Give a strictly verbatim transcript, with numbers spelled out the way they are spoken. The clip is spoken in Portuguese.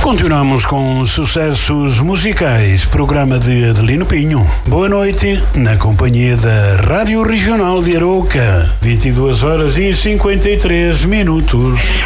Continuamos com sucessos musicais, programa de Adelino Pinho. Boa noite, na companhia da Rádio Regional de Arouca, vinte e duas horas e cinquenta e três minutos.